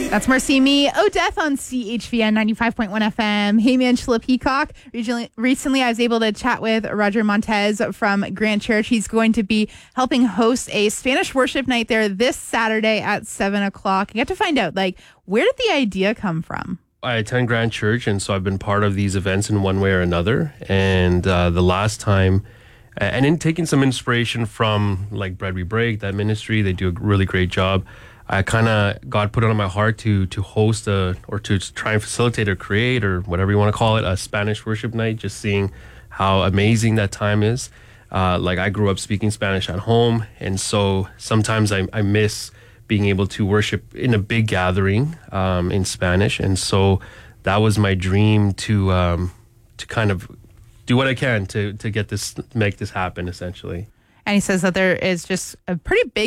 That's Mercy Me, Death on CHVN 95.1 FM. Hey, man, Angela Peacock. Recently, I was able to chat with Roger Montez from Grant Church. He's going to be helping host a Spanish worship night there this Saturday at 7 o'clock. You have to find out, where did the idea come from? I attend Grant Church, and so I've been part of these events in one way or another. And the last time, and in taking some inspiration from Bread We Break, that ministry, they do a really great job. I God put it on my heart to host or to try and facilitate or create, or whatever you want to call it, a Spanish worship night, just seeing how amazing that time is. I grew up speaking Spanish at home, and so sometimes I miss being able to worship in a big gathering in Spanish. And so that was my dream to kind of do what I can to make this happen, essentially. And he says that there is just a pretty big